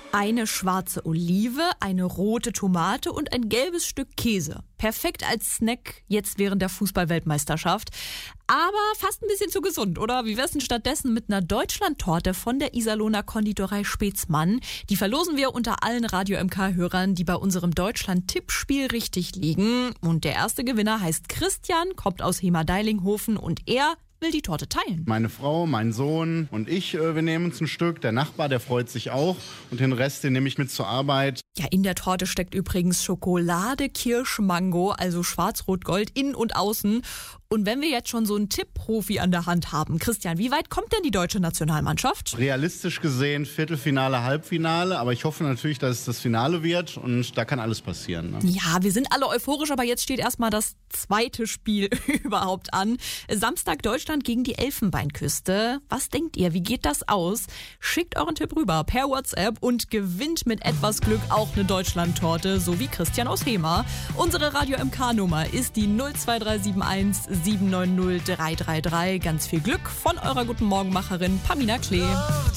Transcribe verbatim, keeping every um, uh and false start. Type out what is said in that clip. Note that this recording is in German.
Eine schwarze Olive, eine rote Tomate und ein gelbes Stück Käse. Perfekt als Snack jetzt während der Fußball-Weltmeisterschaft. Aber fast ein bisschen zu gesund, oder? Wie wär's denn stattdessen mit einer Deutschlandtorte von der Iserlohner Konditorei Spätzmann? Die verlosen wir unter allen Radio-M K-Hörern, die bei unserem Deutschland-Tippspiel richtig liegen. Und der erste Gewinner heißt Christian, kommt aus Hemer-Deilinghofen und er will die Torte teilen. Meine Frau, mein Sohn und ich, äh, wir nehmen uns ein Stück. Der Nachbar, der freut sich auch. Und den Rest, den nehme ich mit zur Arbeit. Ja, in der Torte steckt übrigens Schokolade, Kirsch, Mango, also schwarz-rot-gold, innen und außen. Und wenn wir jetzt schon so einen Tipp-Profi an der Hand haben, Christian, wie weit kommt denn die deutsche Nationalmannschaft? Realistisch gesehen Viertelfinale, Halbfinale. Aber ich hoffe natürlich, dass es das Finale wird. Und da kann alles passieren. Ne? Ja, wir sind alle euphorisch, aber jetzt steht erstmal das zweite Spiel überhaupt an. Samstag Deutschland gegen die Elfenbeinküste. Was denkt ihr, wie geht das aus? Schickt euren Tipp rüber per WhatsApp und gewinnt mit etwas Glück auch eine Deutschland-Torte, so wie Christian aus Hemer. Unsere Radio-M K-Nummer ist die null zwei drei sieben eins sieben neun null drei drei drei. Ganz viel Glück von eurer Guten Morgenmacherin Pamina Klee.